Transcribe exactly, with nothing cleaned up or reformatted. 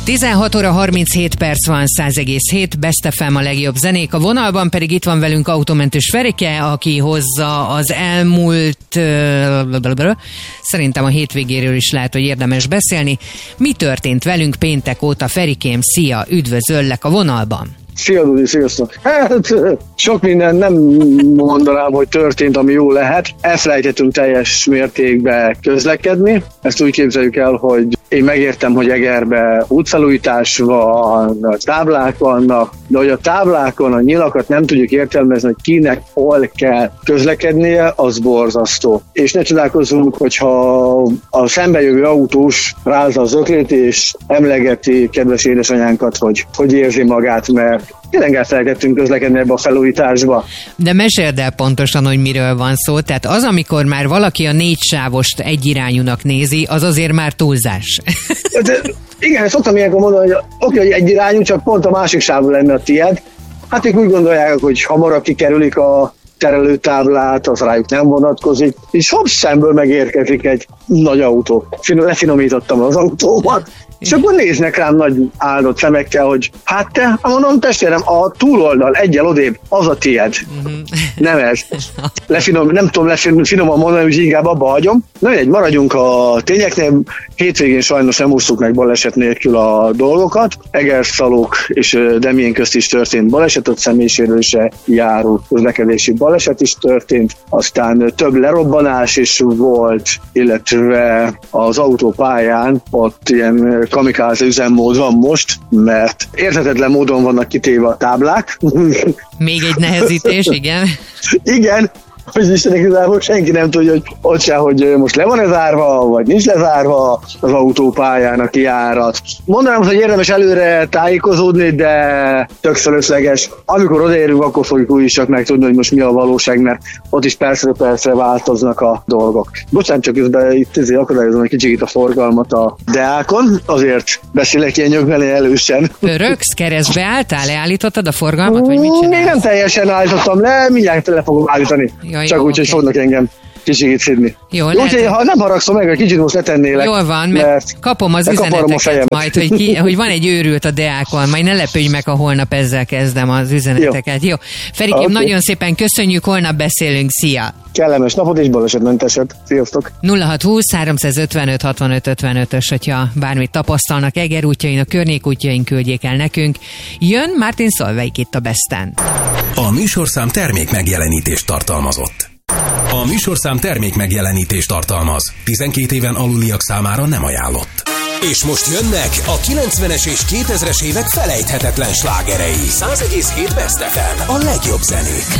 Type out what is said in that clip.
tizenhat óra harminchét perc van, száz egész hét, Best ef em a legjobb zenék. A vonalban pedig itt van velünk autómentős Ferike, aki hozza az elmúlt... Uh, szerintem a hétvégéről is lehet, hogy érdemes beszélni. Mi történt velünk péntek óta, Ferikém? Szia, üdvözöllek a vonalban. Szia, Dudi, sziasztok! Hát, sok minden nem mondanám, hogy történt, ami jó lehet. Elfelejtettünk teljes mértékben közlekedni. Ezt úgy képzeljük el, hogy én megértem, hogy Egerbe útfelújítás van, táblák vannak, de hogy a táblákon a nyilakat nem tudjuk értelmezni, hogy kinek hol kell közlekednie, az borzasztó. És ne csodálkozzunk, hogyha a szembejövő autós rázza az öklét, és emlegeti kedves édesanyánkat, hogy hogy érzi magát, mert tényleg elfelejtettünk közlekedni ebbe a felújításba. De meséld el pontosan, hogy miről van szó. Tehát az, amikor már valaki a négy sávost egyirányúnak nézi, az azért már túlzás. De, igen, szoktam ilyenkor mondani, hogy oké, hogy egyirányú, csak pont a másik sávú lenne a tied. Hát ők úgy gondolják, hogy hamarabb kikerülik a terelőtáblát, az rájuk nem vonatkozik, és hopp, szemből megérkezik egy nagy autó. Lefinomítottam az autómat, és akkor néznek rám nagy áldott szemekkel, hogy hát te, mondom, testvérem, a túloldal egyel odébb, az a tied. Uh-huh. Nem ez. Lefinom, nem tudom lefinoman finoman mondani, hogy inkább abba hagyom. Na egy, maradjunk a tényeknél. Hétvégén sajnos nem úsztuk meg baleset nélkül a dolgokat. Egerszalók és Demjén közt is történt baleset, ott személysérülése járó közlekedési baleset is történt. Aztán több lerobbanás is volt, illetve az autópályán ott ilyen kamikáze üzemmód van most, mert érthetetlen módon vannak kitéve a táblák. Még egy nehezítés, igen. Igen, hogy Istenek igazából senki nem tudja, hogy ott se, hogy most le van-e zárva, vagy nincs lezárva az autópályán a kijárat. Mondanám, hogy érdemes előre tájékozódni, de tök fölösleges. Amikor odaérünk, akkor fogjuk úgy is csak megtudni, hogy most mi a valóság, mert ott is percre percre változnak a dolgok. Bocsánat, csak közben itt azért akadályozom egy kicsit a forgalmat a Deákon, azért beszélek ilyen nyögvelé elősen. Pöröksz, keresztbe álltál? Leállítottad a forgalmat, vagy mit csinálsz? Még nem teljesen állítottam le, mindjárt le fogom állítani. Ja, csak úgy, okay. Hogy fognak engem kicsit szidni. Jó, jó, úgyhogy ha nem haragszom meg, egy kicsit most letennélek. Jól van, mert, mert kapom az üzeneteket majd, hogy, ki, hogy van egy őrült a Deákon, majd ne lepődj meg, ha holnap ezzel kezdem az üzeneteket. Jó, jó. Ferikém, okay. Nagyon szépen köszönjük, holnap beszélünk, szia! Kellemes napot és balesetmenteset. Sziasztok! nulla hat húsz háromszázötvenöt hatvanöt ötvenötös, hogyha bármit tapasztalnak Eger útjain, a környékútjain, küldjék el nekünk. Jön Martin Solveig itt a Besten. A műsorszám termék megjelenítést tartalmazott. A műsorszám termék megjelenítést tartalmaz. tizenkét éven aluliak számára nem ajánlott. És most jönnek a kilencvenes és kétezres évek felejthetetlen slágerei. száz egész hét Best ef em, a legjobb zenék.